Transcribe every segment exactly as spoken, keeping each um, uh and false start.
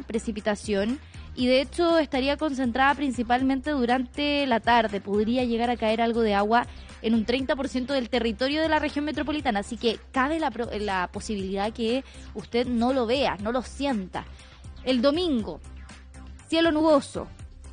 precipitación y de hecho estaría concentrada principalmente durante la tarde. Podría llegar a caer algo de agua en un treinta por ciento del territorio de la región metropolitana, así que cabe la, la posibilidad que usted no lo vea, no lo sienta. El domingo, cielo nuboso,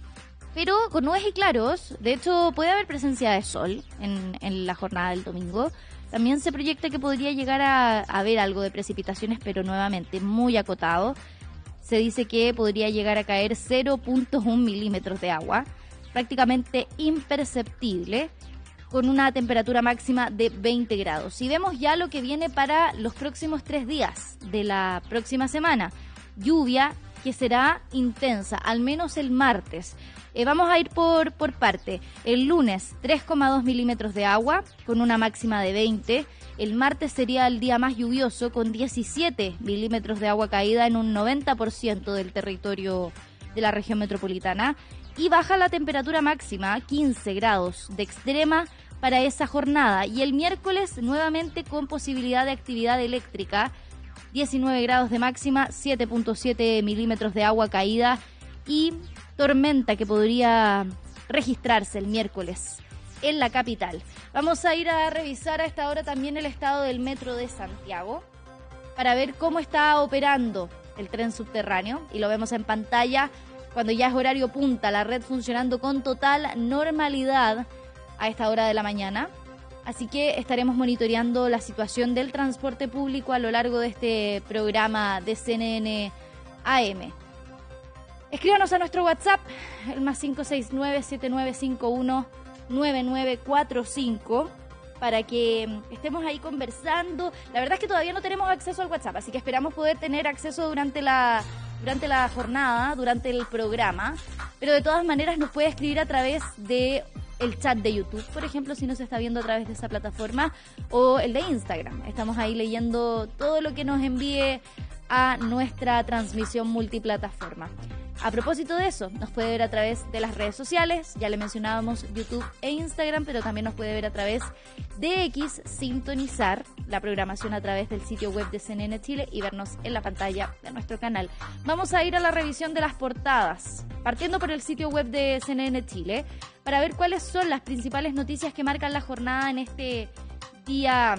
pero con nubes y claros. De hecho, puede haber presencia de sol en, en la jornada del domingo. También se proyecta que podría llegar a, a haber algo de precipitaciones, pero nuevamente muy acotado. Se dice que podría llegar a caer cero punto uno milímetros de agua, prácticamente imperceptible, con una temperatura máxima de veinte grados. Y vemos ya lo que viene para los próximos tres días de la próxima semana. Lluvia que será intensa, al menos el martes. Eh, vamos a ir por, por parte. El lunes, tres coma dos milímetros de agua, con una máxima de veinte. El martes sería el día más lluvioso, con diecisiete milímetros de agua caída en un noventa por ciento del territorio de la región metropolitana. Y baja la temperatura máxima, quince grados de extrema para esa jornada. Y el miércoles, nuevamente con posibilidad de actividad eléctrica, diecinueve grados de máxima, siete punto siete milímetros de agua caída y tormenta que podría registrarse el miércoles en la capital. Vamos a ir a revisar a esta hora también el estado del metro de Santiago para ver cómo está operando el tren subterráneo, y lo vemos en pantalla cuando ya es horario punta, la red funcionando con total normalidad a esta hora de la mañana. Así que estaremos monitoreando la situación del transporte público a lo largo de este programa de C N N A M. Escríbanos a nuestro WhatsApp, el más cinco seis nueve, siete nueve cinco uno, nueve nueve cuatro cinco, para que estemos ahí conversando. La verdad es que todavía no tenemos acceso al WhatsApp, así que esperamos poder tener acceso durante la, durante la jornada, durante el programa. Pero de todas maneras nos puede escribir a través de el chat de YouTube, por ejemplo, si nos está viendo a través de esa plataforma, o el de Instagram. Estamos ahí leyendo todo lo que nos envíe a nuestra transmisión multiplataforma. A propósito de eso, nos puede ver a través de las redes sociales, ya le mencionábamos YouTube e Instagram, pero también nos puede ver a través de X, sintonizar la programación a través del sitio web de C N N Chile y vernos en la pantalla de nuestro canal. Vamos a ir a la revisión de las portadas, partiendo por el sitio web de C N N Chile, para ver cuáles son las principales noticias que marcan la jornada en este día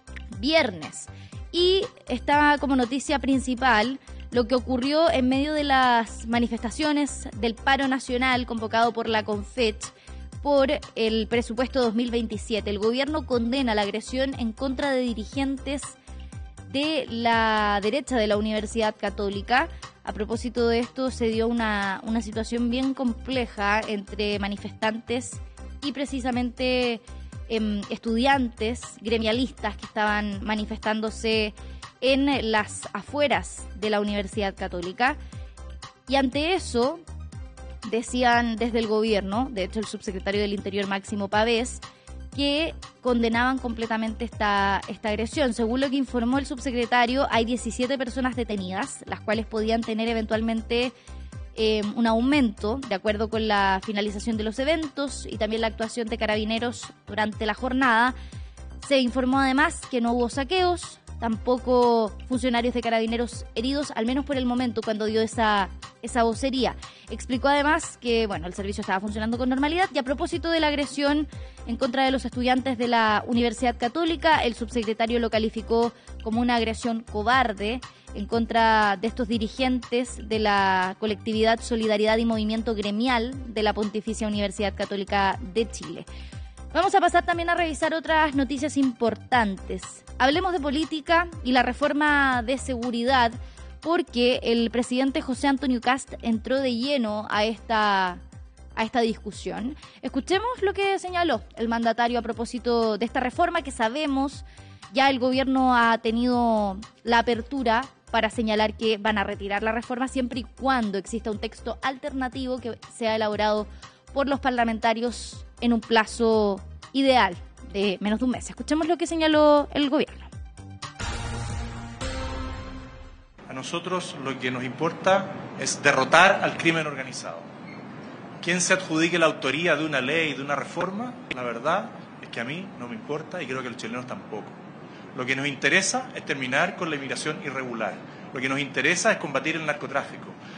viernes. Y está como noticia principal lo que ocurrió en medio de las manifestaciones del paro nacional convocado por la CONFECH por el presupuesto dos mil veintisiete. El gobierno condena la agresión en contra de dirigentes de la derecha de la Universidad Católica. A propósito de esto, se dio una, una situación bien compleja entre manifestantes y precisamente eh, estudiantes gremialistas que estaban manifestándose en las afueras de la Universidad Católica. Y ante eso, decían desde el gobierno, de hecho el subsecretario del Interior Máximo Pavés, que condenaban completamente esta, esta agresión. Según lo que informó el subsecretario, hay diecisiete personas detenidas, las cuales podían tener eventualmente eh, un aumento de acuerdo con la finalización de los eventos y también la actuación de carabineros durante la jornada. Se informó además que no hubo saqueos, tampoco funcionarios de carabineros heridos, al menos por el momento cuando dio esa, esa vocería. Explicó además que bueno, el servicio estaba funcionando con normalidad. Y a propósito de la agresión en contra de los estudiantes de la Universidad Católica, el subsecretario lo calificó como una agresión cobarde en contra de estos dirigentes de la colectividad Solidaridad y Movimiento Gremial de la Pontificia Universidad Católica de Chile. Vamos a pasar también a revisar otras noticias importantes. Hablemos de política y la reforma de seguridad, porque el presidente José Antonio Kast entró de lleno a esta, a esta discusión. Escuchemos lo que señaló el mandatario a propósito de esta reforma, que sabemos ya el gobierno ha tenido la apertura para señalar que van a retirar la reforma siempre y cuando exista un texto alternativo que sea elaborado por los parlamentarios en un plazo ideal de menos de un mes. Escuchemos lo que señaló el gobierno. A nosotros lo que nos importa es derrotar al crimen organizado. Quien se adjudique la autoría de una ley, de una reforma, la verdad es que a mí no me importa y creo que a los chilenos tampoco. Lo que nos interesa es terminar con la inmigración irregular. Lo que nos interesa es combatir el narcotráfico.